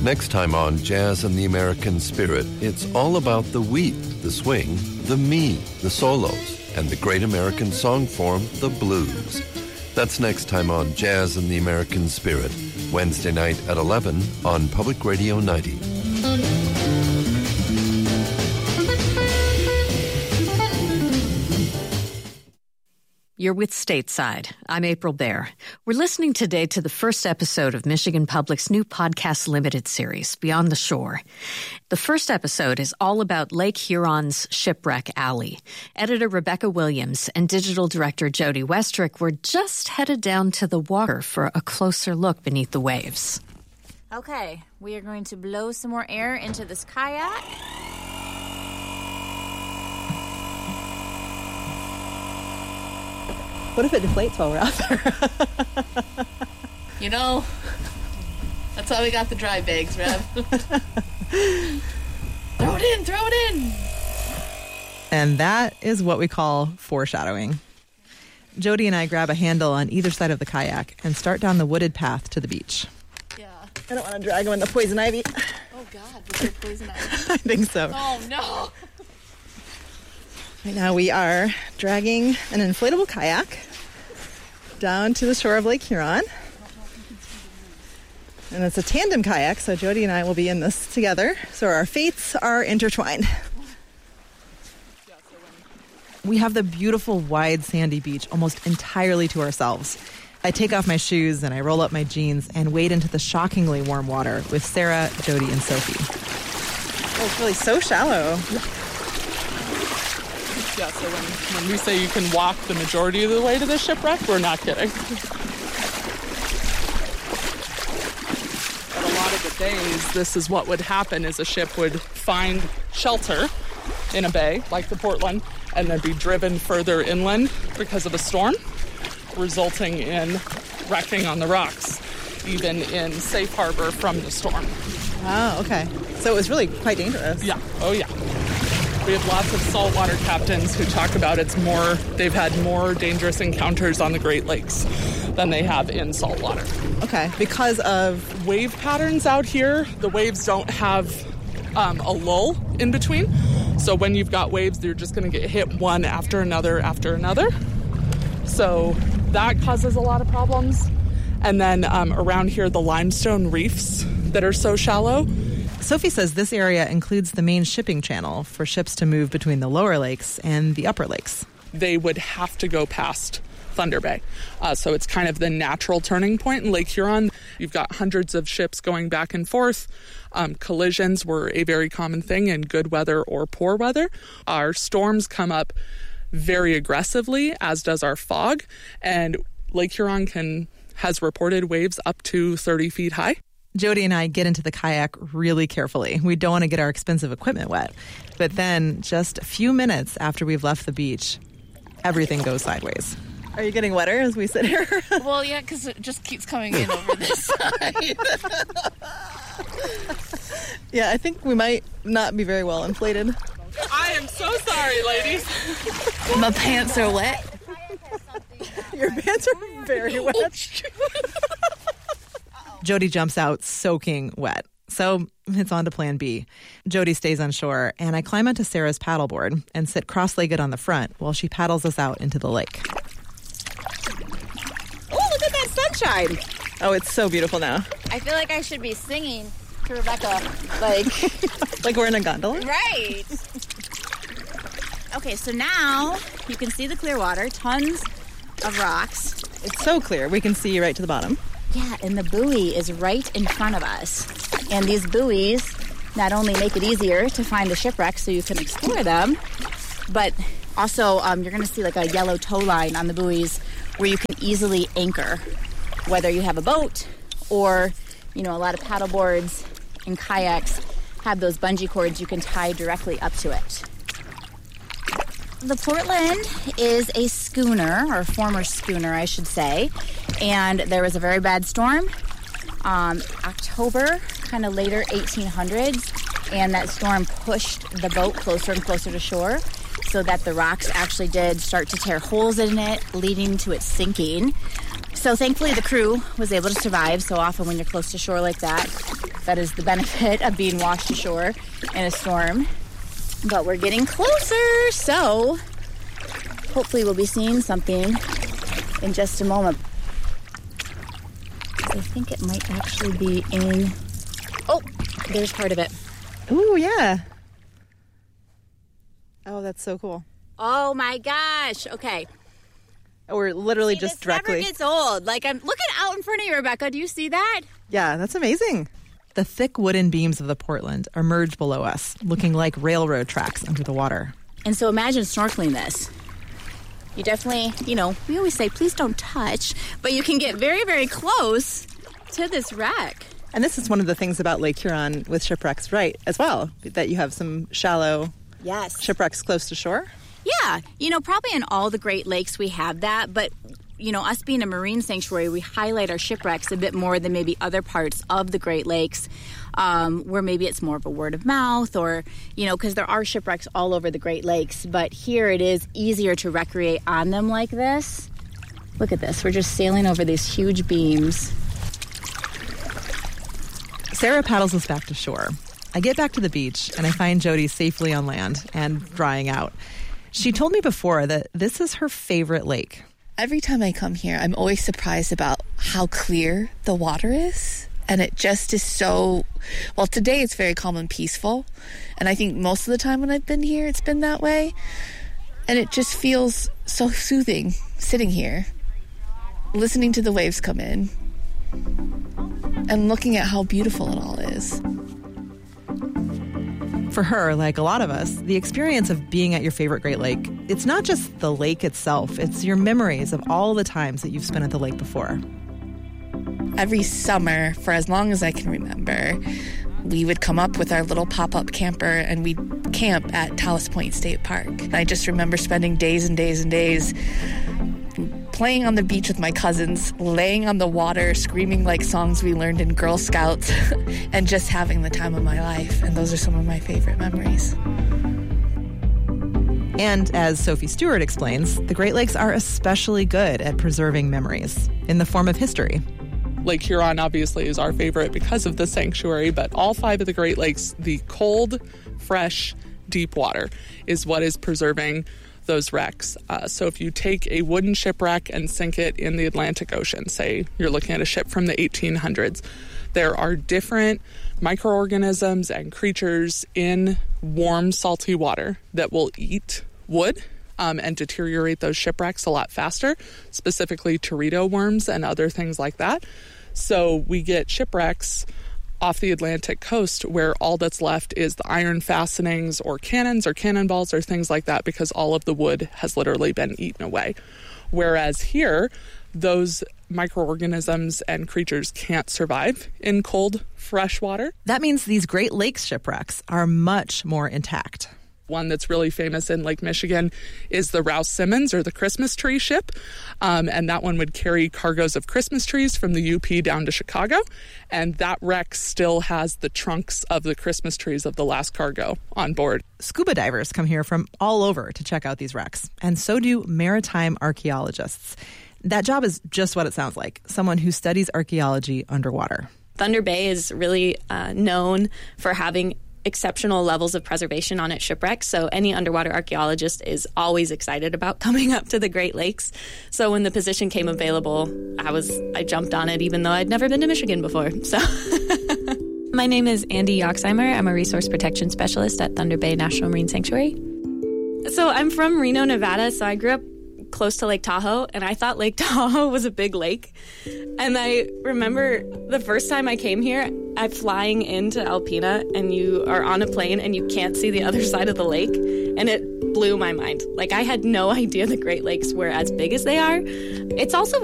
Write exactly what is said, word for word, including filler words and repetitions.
Next time on Jazz and the American Spirit, it's all about the wheat, the swing, the me, the solos, and the great American song form, the blues. That's next time on Jazz and the American Spirit, Wednesday night at eleven on Public Radio ninety. You're with Stateside. I'm April Baer. We're listening today to the first episode of Michigan Public's new podcast limited series, Beyond the Shore. The first episode is all about Lake Huron's Shipwreck Alley. Editor Rebecca Williams and digital director Jody Westrick were just headed down to the water for a closer look beneath the waves. Okay, we are going to blow some more air into this kayak. What if it deflates while we're out there? You know, that's why we got the dry bags, Rev. Throw it in, throw it in. And that is what we call foreshadowing. Jody and I grab a handle on either side of the kayak and start down the wooded path to the beach. Yeah. I don't want to drag them in the poison ivy. Oh, God, was there poison ivy? I think so. Oh, no. Right now we are dragging an inflatable kayak down to the shore of Lake Huron. And it's a tandem kayak, so Jody and I will be in this together. So our fates are intertwined. We have the beautiful, wide, sandy beach almost entirely to ourselves. I take off my shoes and I roll up my jeans and wade into the shockingly warm water with Sarah, Jody, and Sophie. Oh, it's really so shallow. Yeah, so when, when we say you can walk the majority of the way to the shipwreck, we're not kidding. But a lot of the days, this is what would happen is a ship would find shelter in a bay, like the Portland, and then be driven further inland because of a storm, resulting in wrecking on the rocks, even in safe harbor from the storm. Wow, okay. So it was really quite dangerous. Yeah, oh yeah. We have lots of saltwater captains who talk about it's more, they've had more dangerous encounters on the Great Lakes than they have in saltwater. Okay, because of wave patterns out here, the waves don't have um, a lull in between. So when you've got waves, you're just going to get hit one after another after another. So that causes a lot of problems. And then um, around here, the limestone reefs that are so shallow. Sophie says this area includes the main shipping channel for ships to move between the lower lakes and the upper lakes. They would have to go past Thunder Bay. Uh, so it's kind of the natural turning point in Lake Huron. You've got hundreds of ships going back and forth. Um, collisions were a very common thing in good weather or poor weather. Our storms come up very aggressively, as does our fog. And Lake Huron can has reported waves up to thirty feet high. Jody and I get into the kayak really carefully. We don't want to get our expensive equipment wet. But then, just a few minutes after we've left the beach, everything goes sideways. Are you getting wetter as we sit here? Well, yeah, because it just keeps coming in over this side. Yeah, I think we might not be very well inflated. I am so sorry, ladies. My pants are wet. Your pants are very wet. Jody jumps out soaking wet. So it's on to plan B. Jody stays on shore, and I climb onto Sarah's paddleboard and sit cross-legged on the front while she paddles us out into the lake. Oh, look at that sunshine. Oh, it's so beautiful now. I feel like I should be singing to Rebecca, like... like we're in a gondola? Right. Okay, so now you can see the clear water, tons of rocks. It's so clear. We can see right to the bottom. Yeah, and the buoy is right in front of us. And these buoys not only make it easier to find the shipwrecks so you can explore them, but also um, you're going to see like a yellow tow line on the buoys where you can easily anchor, whether you have a boat or, you know, a lot of paddle boards and kayaks have those bungee cords you can tie directly up to it. The Portland is a schooner, or former schooner, I should say, and there was a very bad storm, um, October, kind of later eighteen hundreds, and that storm pushed the boat closer and closer to shore so that the rocks actually did start to tear holes in it, leading to it sinking. So thankfully the crew was able to survive. So often when you're close to shore like that, that is the benefit of being washed ashore in a storm. But we're getting closer, so hopefully we'll be seeing something in just a moment. I think it might actually be in... Oh, there's part of it. Ooh, yeah. Oh, that's so cool. Oh my gosh. Okay. We're literally See, just this directly... never gets old. Like, I'm looking out in front of you, Rebecca. Do you see that? Yeah, that's amazing. The thick wooden beams of the Portland emerge below us, looking like railroad tracks under the water. And so imagine snorkeling this. You definitely, you know, we always say, please don't touch, but you can get very, very close to this wreck. And this is one of the things about Lake Huron with shipwrecks, right, as well, that you have some shallow yes. shipwrecks close to shore? Yeah. You know, probably in all the Great Lakes we have that, but, you know, us being a marine sanctuary, we highlight our shipwrecks a bit more than maybe other parts of the Great Lakes, um, where maybe it's more of a word of mouth or, you know, because there are shipwrecks all over the Great Lakes, but here it is easier to recreate on them like this. Look at this. We're just sailing over these huge beams. Sarah paddles us back to shore. I get back to the beach, and I find Jody safely on land and drying out. She told me before that this is her favorite lake. Every time I come here, I'm always surprised about how clear the water is. And it just is so, well, today it's very calm and peaceful. And I think most of the time when I've been here, it's been that way. And it just feels so soothing sitting here, listening to the waves come in and looking at how beautiful it all is. For her, like a lot of us, the experience of being at your favorite Great Lake, it's not just the lake itself, it's your memories of all the times that you've spent at the lake before. Every summer, for as long as I can remember, we would come up with our little pop-up camper and we'd camp at Talus Point State Park. And I just remember spending days and days and days playing on the beach with my cousins, laying on the water, screaming like songs we learned in Girl Scouts, and just having the time of my life. And those are some of my favorite memories. And as Sophie Stewart explains, the Great Lakes are especially good at preserving memories in the form of history. Lake Huron obviously is our favorite because of the sanctuary, but all five of the Great Lakes, the cold, fresh, deep water is what is preserving those wrecks. Uh, so if you take a wooden shipwreck and sink it in the Atlantic Ocean, say you're looking at a ship from the eighteen hundreds, there are different microorganisms and creatures in warm, salty water that will eat wood um, and deteriorate those shipwrecks a lot faster, specifically teredo worms and other things like that. So we get shipwrecks off the Atlantic coast where all that's left is the iron fastenings or cannons or cannonballs or things like that because all of the wood has literally been eaten away. Whereas here, those microorganisms and creatures can't survive in cold, fresh water. That means these Great Lakes shipwrecks are much more intact. One that's really famous in Lake Michigan is the Rouse Simmons or the Christmas tree ship. Um, and that one would carry cargoes of Christmas trees from the U P down to Chicago. And that wreck still has the trunks of the Christmas trees of the last cargo on board. Scuba divers come here from all over to check out these wrecks. And so do maritime archaeologists. That job is just what it sounds like, someone who studies archaeology underwater. Thunder Bay is really uh, known for having exceptional levels of preservation on its shipwrecks. So any underwater archaeologist is always excited about coming up to the Great Lakes. So when the position came available, I was I jumped on it even though I'd never been to Michigan before. So my name is Andy Yoxheimer. I'm a resource protection specialist at Thunder Bay National Marine Sanctuary. So I'm from Reno, Nevada. So I grew up close to Lake Tahoe, and I thought Lake Tahoe was a big lake. And I remember the first time I came here, I'm flying into Alpena, and you are on a plane, and you can't see the other side of the lake, and it blew my mind. Like, I had no idea the Great Lakes were as big as they are. It's also